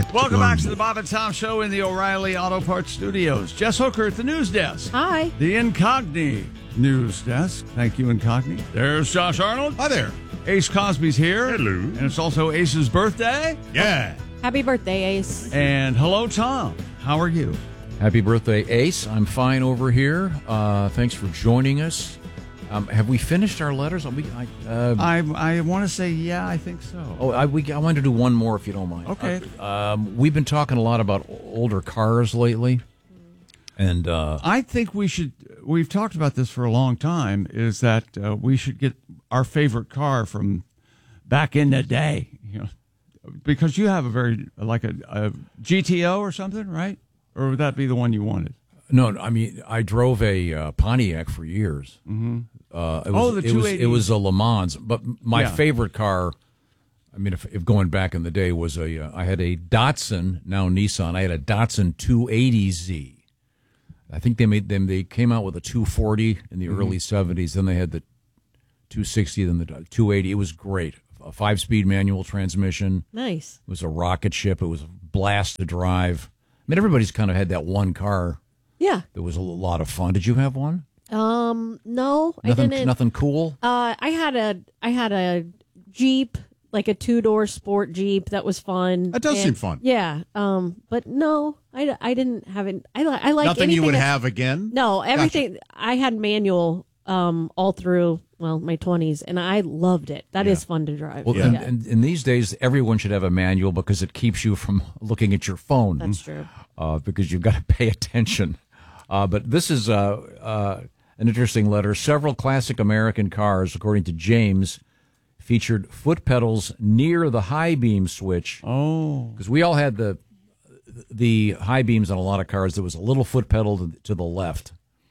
Welcome back to the Bob and Tom Show in the O'Reilly Auto Parts Studios. Jess Hooker at the news desk. Hi. The Incogni news desk. Thank you, Incogni. There's Josh Arnold. Hi there. Ace Cosby's here. Hello. And it's also Ace's birthday. Yeah. Happy birthday, Ace. And hello, Tom. How are you? Happy birthday, Ace. I'm fine over here. Thanks for joining us. Have we finished our letters? I want to say, yeah, I think so. I wanted to do one more, if you don't mind. Okay. We've been talking a lot about older cars lately. And I think we've talked about this for a long time, is that we should get our favorite car from back in the day, because you have a a GTO or something, right? Or would that be the one you wanted? no, I mean, I drove a Pontiac for years. Mm-hmm. The 280. It was a Le Mans, but my favorite car, I mean, if going back in the day, was I had a Datsun, now Nissan. I had a Datsun 280Z. I think they came out with a 240 in the early 70s. Then they had the 260, then the 280. It was great. A 5-speed manual transmission. Nice. It was a rocket ship. It was a blast to drive. I mean, everybody's kind of had that one car. Yeah. That was a lot of fun. Did you have one? No, I Nothing, didn't. nothing cool? I had a Jeep, like a 2-door sport Jeep that was fun. That does seem fun. Yeah. But no, I didn't have it. I like nothing you would have again? No, everything. I had manual all through, my 20s, and I loved it. That is fun to drive. Well, and these days, everyone should have a manual because it keeps you from looking at your phone. That's true. Because you've got to pay attention. But this is an interesting letter. Several classic American cars, according to James, featured foot pedals near the high beam switch. Oh. Because we all had the high beams on a lot of cars. There was a little foot pedal to the left.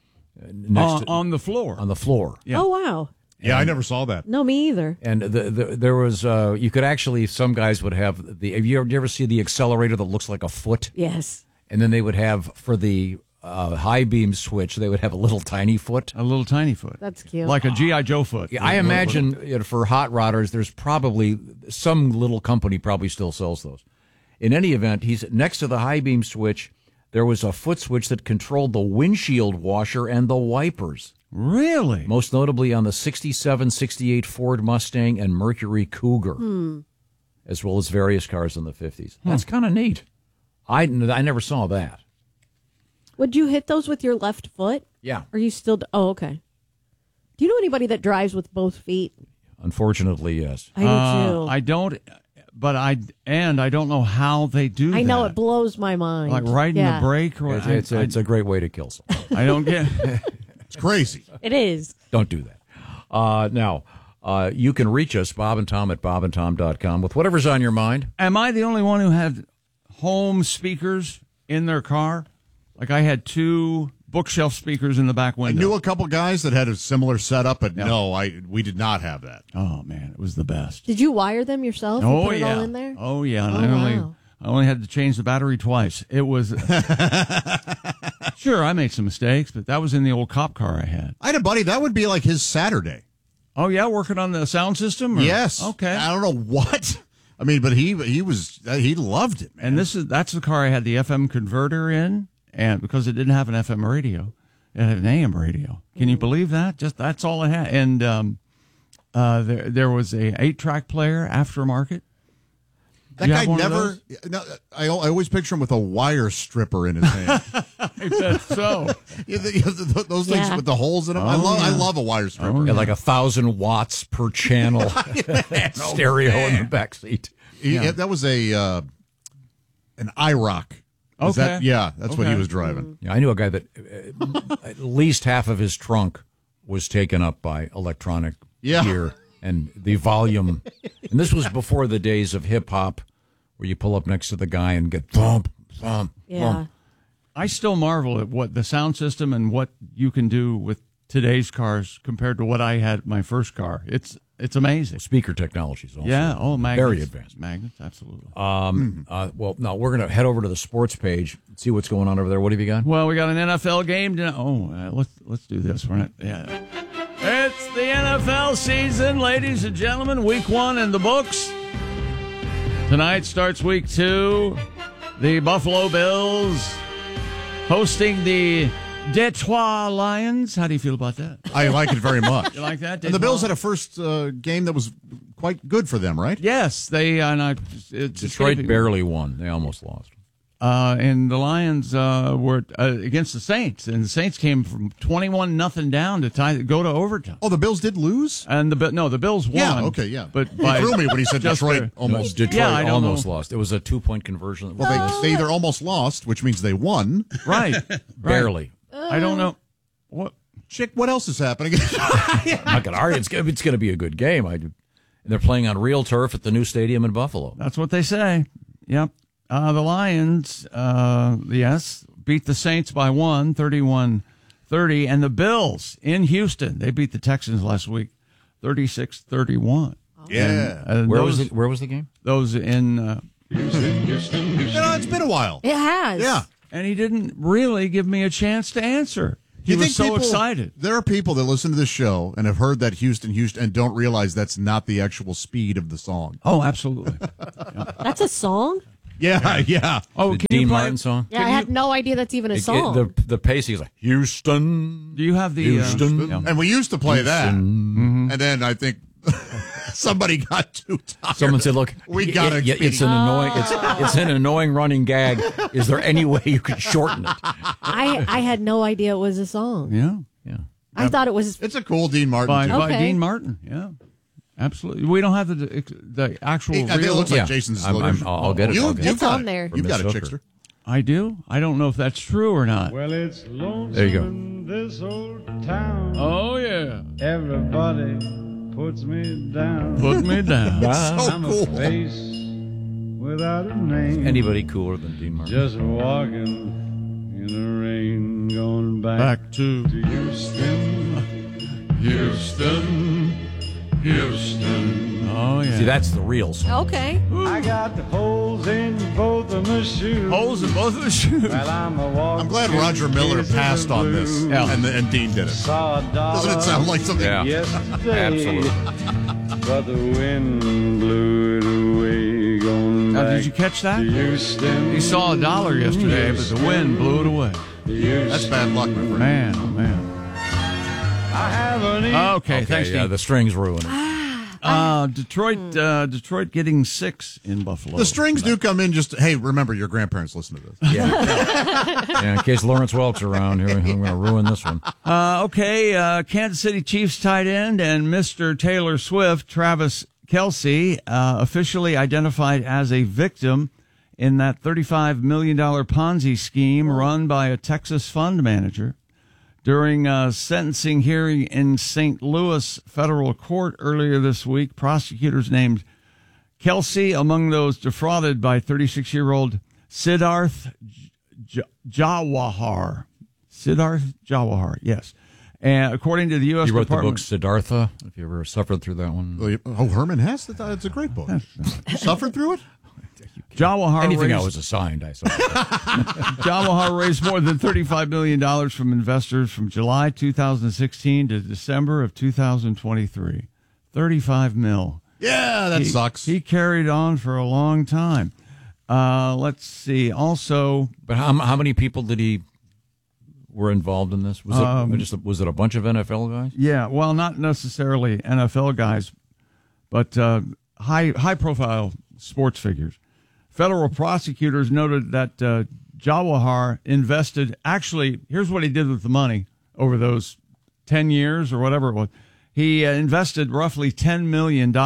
On the floor. On the floor. Yeah. Oh, wow. Yeah, I never saw that. No, me either. And there was, you could actually, some guys would have have you ever see the accelerator that looks like a foot? Yes. And then they would have, for the high beam switch, they would have a little tiny foot. A little tiny foot. That's cute. Like a G.I. Joe foot. Yeah, I imagine for hot rodders, there's probably some little company probably still sells those. In any event, he's next to the high beam switch. There was a foot switch that controlled the windshield washer and the wipers. Really? Most notably on the 67, 68 Ford Mustang and Mercury Cougar, as well as various cars in the 50s. That's kind of neat. I never saw that. Would you hit those with your left foot? Yeah. Or you still... Oh, okay. Do you know anybody that drives with both feet? Unfortunately, yes. I do, too. I don't... But I don't know how they do that. I know, it blows my mind. Like riding the brake? Or It's a great way to kill someone. I don't get... It's crazy. It is. Don't do that. Now, you can reach us, Bob and Tom at bobandtom.com, with whatever's on your mind. Am I the only one who had home speakers in their car? Like I had 2 bookshelf speakers in the back I window. knew a couple guys that had a similar setup, but we did not have that. Oh, man, it was the best. Did you wire them yourself? Oh, and put yeah. it all in there? Oh, yeah. And Oh, I only had to change the battery twice. It was... Sure, I made some mistakes, but that was in the old cop car I had. I had a buddy, that would be like his Saturday. Oh, yeah, working on the sound system? Or? Yes. Okay. I don't know what. I mean, but he loved it, man. And that's the car I had the FM converter in, and because it didn't have an FM radio, it had an AM radio. Can you believe that? Just that's all it had. And there was a 8-track player, aftermarket. That guy never. No, I always picture him with a wire stripper in his hand. I bet so. Those things with the holes in them. I love a wire stripper. Yeah, like 1,000 watts per channel stereo in the back seat. That was an IROC. Okay. That's what he was driving. Yeah, I knew a guy that at least half of his trunk was taken up by electronic gear. And the volume, and this was before the days of hip hop, where you pull up next to the guy and get thump, thump, thump. I still marvel at what the sound system and what you can do with today's cars compared to what I had my first car. It's amazing. Speaker technology is also magnets, very advanced. Magnets, absolutely. Well, now we're going to head over to the sports page, see what's going on over there. What have you got? Well, we got an NFL game. Let's do this. We're not. Yeah. It's the NFL season, ladies and gentlemen. Week 1 in the books. Tonight starts week 2. The Buffalo Bills hosting the Detroit Lions. How do you feel about that? I like it very much. You like that? And the Bills had a first game that was quite good for them, right? Yes, they Detroit barely won. They almost lost. And the Lions were against the Saints, and the Saints came from 21-0 down to go to overtime. Oh, the Bills did lose? And the Bills won. Yeah, okay, yeah. But he threw me when he said Detroit almost. Detroit I almost lost. It was a 2-point conversion. Well, they either almost lost, which means they won. Right. Barely. I don't know. What? Chick, what else is happening? I could argue it's going to be a good game. They're playing on real turf at the new stadium in Buffalo. That's what they say. Yep. The Lions, yes, beat the Saints by 31-30, and the Bills in Houston, they beat the Texans last week, 36-31. Yeah. And, where was the game? Those in Houston. It's been a while. It has. Yeah. And he didn't really give me a chance to answer. He was so excited. There are people that listen to this show and have heard that Houston, and don't realize that's not the actual speed of the song. Oh, absolutely. That's a song? Yeah. Oh, the can Dean you play Martin song? Yeah, I had no idea that's even a song. The pace, he's like, Houston. Do you have the Houston? And we used to play that. Mm-hmm. And then I think somebody got too tired. Someone said, "Look, we got to. It's an annoying. It's an annoying running gag. Is there any way you could shorten it?" I had no idea it was a song. Yeah. I thought it was. It's a cool Dean Martin by Dean Martin. Yeah. Absolutely. We don't have the actual. I think it looks like Jason's. I'll get it. It's on there. You've got it, Chickster. I do. I don't know if that's true or not. Well, it's lonesome there you go. in this old town. Oh yeah. Everybody puts me down. Put me down. So I'm cool. a face without a name. Anybody cooler than Dean Martin? Just walking in the rain, going Back to Houston. Houston. Oh yeah. See, that's the real song. Okay. I got the holes in both of my shoes. Holes in both of the shoes. Well, I'm glad Roger Miller passed on this, and Dean did it. Doesn't it sound like something? Yeah. Yesterday, Absolutely. but the wind blew it away. Going Now, back did you catch that? to Houston. He saw $1 yesterday, but the wind blew it away. That's bad luck, my friend. Man, oh man. I haven't eaten. Okay, thanks, Yeah, Steve. the strings ruin it. Detroit getting 6 in Buffalo. The strings do come in just, hey, remember, your grandparents listen to this. Yeah, in case Lawrence Welk's around here, I'm going to ruin this one. Kansas City Chiefs tight end and Mr. Taylor Swift, Travis Kelce, officially identified as a victim in that $35 million Ponzi scheme run by a Texas fund manager. During a sentencing hearing in St. Louis federal court earlier this week, prosecutors named Kelce among those defrauded by 36-year-old Siddharth Jawahar. Siddharth Jawahar, yes. And according to the U.S. You wrote Department, the book Siddhartha, if you ever suffered through that one. Oh, Herman Hesse? It's a great book. You suffered through it? Jawahar Anything raised, I was assigned, I saw. Jawahar raised more than $35 million from investors from July 2016 to December of 2023. $35 million. Yeah, that sucks. He carried on for a long time. Let's see. Also, But how many people were involved in this? Was it a bunch of NFL guys? yeah, well, not necessarily NFL guys, but high profile sports figures. Federal prosecutors noted that Jawahar invested. Actually, here's what he did with the money over those 10 years or whatever it was. He invested roughly $10 million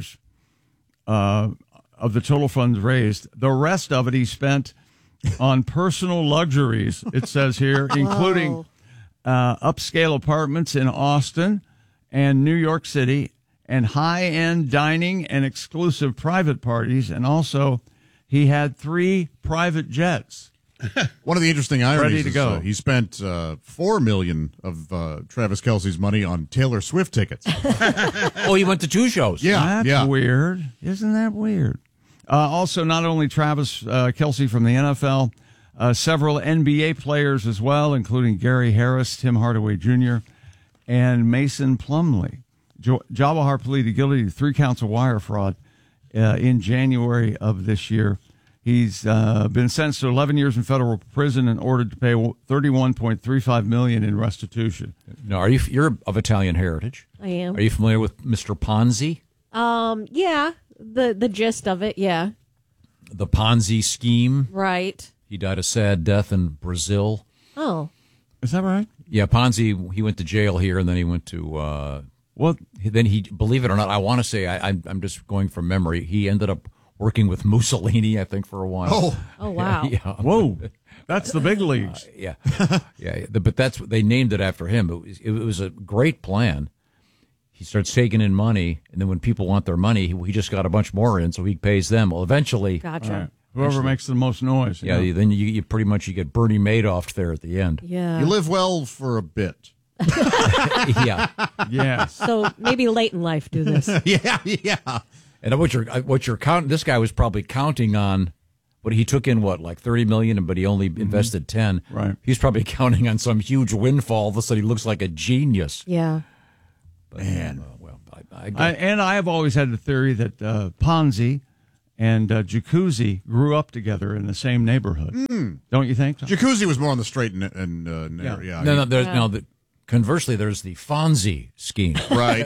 of the total funds raised. The rest of it he spent on personal luxuries, it says here, including upscale apartments in Austin and New York City, and high-end dining and exclusive private parties. And also, he had 3 private jets. One of the interesting ironies Ready to go. is he spent $4 million of Travis Kelce's money on Taylor Swift tickets. Oh, he went to 2 shows. Yeah, That's weird. Isn't that weird? Also, not only Travis Kelce from the NFL, several NBA players as well, including Gary Harris, Tim Hardaway Jr., and Mason Plumlee. Jawahar pleaded guilty to 3 counts of wire fraud in January of this year. He's been sentenced to 11 years in federal prison and ordered to pay $31.35 million in restitution. Now, you're of Italian heritage? I am. Are you familiar with Mr. Ponzi? Yeah, the gist of it, yeah. The Ponzi scheme. Right. He died a sad death in Brazil. Oh. Is that right? Yeah, Ponzi, he went to jail here, and then he went to... Then he, believe it or not, I want to say, I'm just going from memory, he ended up working with Mussolini, I think, for a while. Oh wow. Yeah. Whoa. That's the big leagues. Yeah. But that's they named it after him. It was a great plan. He starts taking in money, and then when people want their money, he just got a bunch more in, so he pays them. Well, eventually... Gotcha. Right. Whoever makes the most noise. Yeah, then you pretty much you get Bernie Madoff there at the end. Yeah. You live well for a bit. Yeah. Yes. So maybe late in life do this. Yeah. And what you're counting, this guy was probably counting on, but he took in like $30 million, but he only invested 10. Right. He's probably counting on some huge windfall. All of a sudden, he looks like a genius. Yeah. But, Man. I have always had the theory that Ponzi and Jacuzzi grew up together in the same neighborhood. Don't you think? Jacuzzi was more on the straight and narrow. Yeah. Conversely, there's the Fonzie scheme. Right.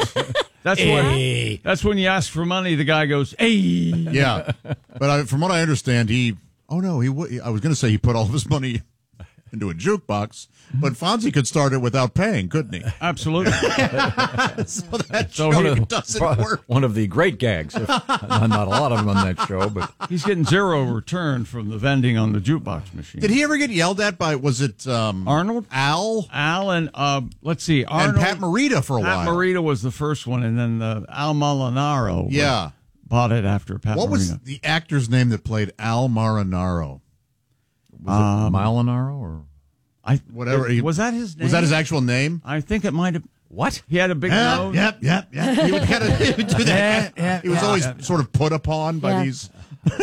That's when you ask for money, the guy goes, "Hey." Yeah. But from what I understand, I was going to say he put all of his money into a jukebox, but Fonzie could start it without paying, couldn't he? Absolutely. So that joke doesn't work. One of the great gags. Not a lot of them on that show, but He's getting zero return from the vending on the jukebox machine. Did he ever get yelled at by, was it Arnold? Al? Al and, let's see, Arnold. And Pat Morita for a while. Pat Morita was the first one, and then Al Molinaro bought it after Pat Morita. What was the actor's name that played Al Marinaro? was it Molinaro or whatever? Was that his name? Was that his actual name? I think it might have. What? He had a big nose. Yep. He would do that. He was always sort of put upon by these.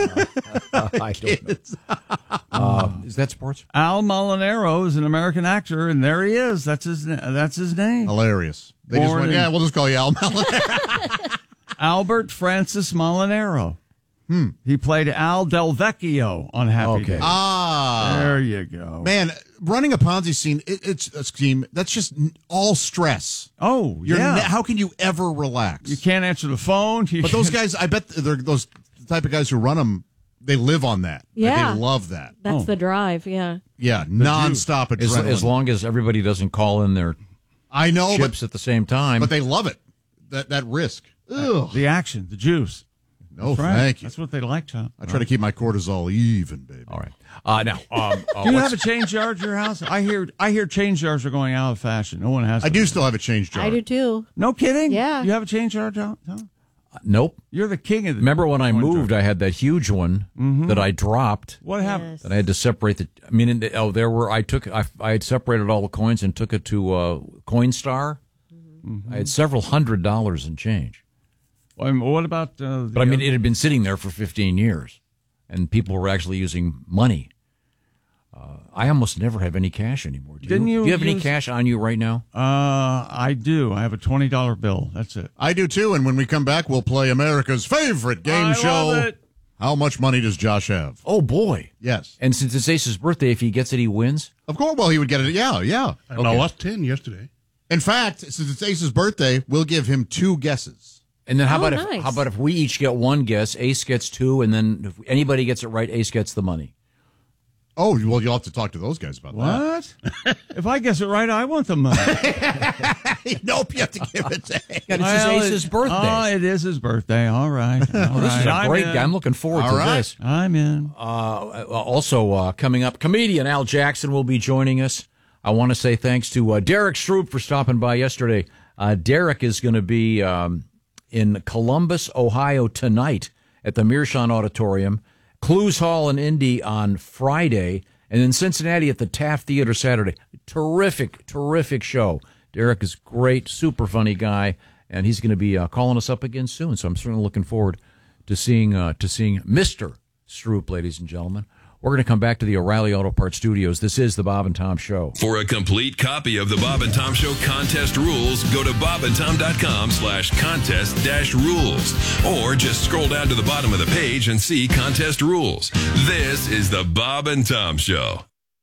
I don't know. Is that sports? Al Molinaro is an American actor, and there he is. That's his name. Hilarious. They just went, we'll just call you Al Molinaro. Albert Francis Molinaro. He played Al Del Vecchio on Happy Days. There you go. Man, running a Ponzi scheme, it's a scheme that's just all stress. Oh, yeah. How can you ever relax? You can't answer the phone. But those guys, I bet they're those type of guys who run them, they live on that. Yeah. They love that. That's the drive, yeah. Yeah, nonstop adrenaline. As long as everybody doesn't call in their chips at the same time. But they love it. That risk. Ugh. The action, the juice. No, That's right. thank you. That's what they like, Tom. I try to keep my cortisol even, baby. All right. Now, do you have a change jar at your house? I hear change jars are going out of fashion. No one has. I do still have a change jar. I do too. No kidding. Yeah. You have a change jar, Tom? Nope. You're the king of the. Remember when I moved, I had that huge one that I dropped. What happened? That I had to separate the. I mean, I had separated all the coins and took it to Coinstar. I had several $100s in change. What about? But I mean, it had been sitting there for 15 years, and people were actually using money. I almost never have any cash anymore. Do you have any cash on you right now? I do. I have a $20 bill. That's it. I do too. And when we come back, we'll play America's favorite game show. Love it. How much money does Josh have? Oh boy! Yes. And since it's Ace's birthday, if he gets it, he wins. Of course. Well, he would get it. Yeah. I lost 10 yesterday. In fact, since it's Ace's birthday, we'll give him 2 guesses. And then how nice. about if we each get 1 guess, Ace gets 2, and then if anybody gets it right, Ace gets the money. Oh, well, you'll have to talk to those guys about What? If I guess it right, I want the money. that. Nope, you have to give it to him. Yeah, this is Ace's birthday. Oh, it is his birthday. All right. This is a great guy. I'm looking forward to this. I'm in. Also, coming up, comedian Al Jackson will be joining us. I want to say thanks to Derek Stroop for stopping by yesterday. Derek is going to be in Columbus, Ohio tonight at the Meerschaum Auditorium, Clues Hall in Indy on Friday, and then Cincinnati at the Taft Theater Saturday. Terrific show. Derek is great, super funny guy, and he's going to be calling us up again soon. So I'm certainly looking forward to seeing Mr. Stroop, ladies and gentlemen. We're going to come back to the O'Reilly Auto Parts Studios. This is the Bob and Tom Show. For a complete copy of the Bob and Tom Show contest rules, go to bobandtom.com/contest-rules. Or just scroll down to the bottom of the page and see contest rules. This is the Bob and Tom Show.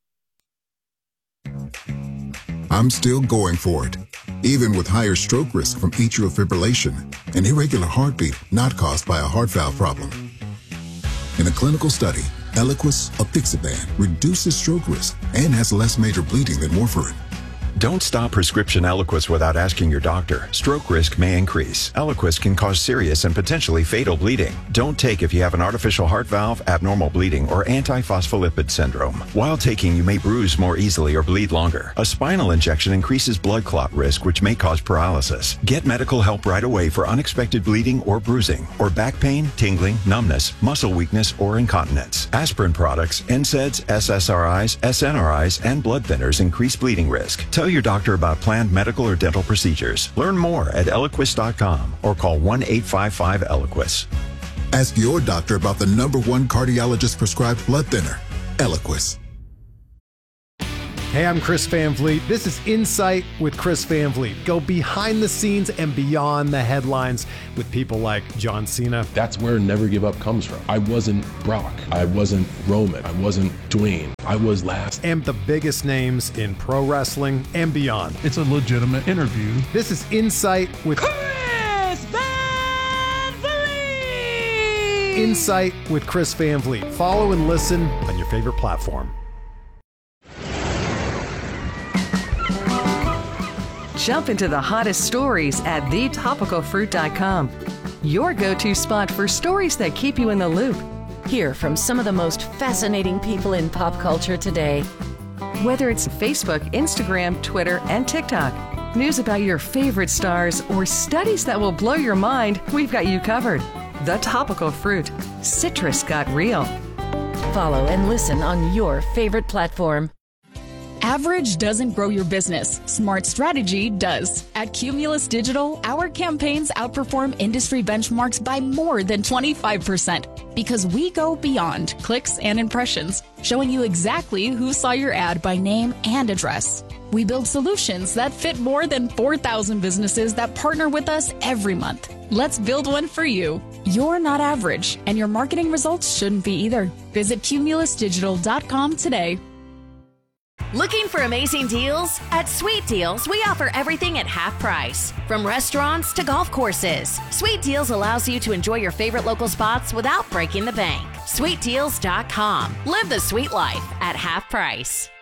I'm still going for it, even with higher stroke risk from atrial fibrillation, an irregular heartbeat not caused by a heart valve problem. In a clinical study, Eliquis apixaban reduces stroke risk and has less major bleeding than warfarin. Don't stop prescription Eliquis without asking your doctor. Stroke risk may increase. Eliquis can cause serious and potentially fatal bleeding. Don't take if you have an artificial heart valve, abnormal bleeding, or antiphospholipid syndrome. While taking, you may bruise more easily or bleed longer. A spinal injection increases blood clot risk, which may cause paralysis. Get medical help right away for unexpected bleeding or bruising, or back pain, tingling, numbness, muscle weakness, or incontinence. Aspirin products, NSAIDs, SSRIs, SNRIs, and blood thinners increase bleeding risk. Tell your doctor about planned medical or dental procedures. Learn more at Eliquis.com or call 1-855-ELIQUIS. Ask your doctor about the #1 cardiologist prescribed blood thinner, Eliquis. Hey, I'm Chris Van Vliet. This is Insight with Chris Van Vliet. Go behind the scenes and beyond the headlines with people like John Cena. That's where Never Give Up comes from. I wasn't Brock. I wasn't Roman. I wasn't Dwayne. I was last. And the biggest names in pro wrestling and beyond. It's a legitimate interview. This is Insight with Chris Van Vliet. Insight with Chris Van Vliet. Follow and listen on your favorite platform. Jump into the hottest stories at thetopicalfruit.com. Your go-to spot for stories that keep you in the loop. Hear from some of the most fascinating people in pop culture today. Whether it's Facebook, Instagram, Twitter, and TikTok, news about your favorite stars, or studies that will blow your mind, we've got you covered. The Topical Fruit. Citrus got real. Follow and listen on your favorite platform. Average doesn't grow your business. Smart strategy does. At Cumulus Digital, our campaigns outperform industry benchmarks by more than 25% because we go beyond clicks and impressions, showing you exactly who saw your ad by name and address. We build solutions that fit more than 4,000 businesses that partner with us every month. Let's build one for you. You're not average, and your marketing results shouldn't be either. Visit cumulusdigital.com today. Looking for amazing deals? At Sweet Deals, we offer everything at half price. From restaurants to golf courses, Sweet Deals allows you to enjoy your favorite local spots without breaking the bank. SweetDeals.com. Live the sweet life at half price.